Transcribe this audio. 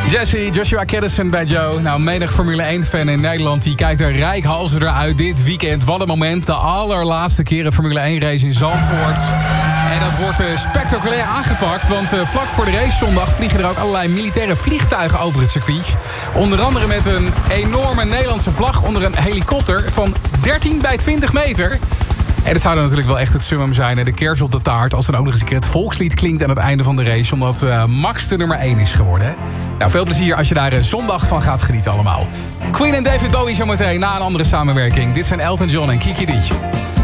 Jesse, Joshua Caddison bij Joe. Nou, menig Formule 1-fan in Nederland die kijkt er reikhalzend uit dit weekend. Wat een moment, de allerlaatste keer een Formule 1-race in Zandvoort. En dat wordt spectaculair aangepakt, want vlak voor de race zondag vliegen er ook allerlei militaire vliegtuigen over het circuit. Onder andere met een enorme Nederlandse vlag onder een helikopter van 13 bij 20 meter. En dat zou dan natuurlijk wel echt het summum zijn. De kers op de taart als dan ook nog eens een keer het volkslied klinkt aan het einde van de race. Omdat Max de nummer 1 is geworden. Nou, veel plezier als je daar zondag van gaat genieten allemaal. Queen en David Bowie zometeen na een andere samenwerking. Dit zijn Elton John en Kiki D.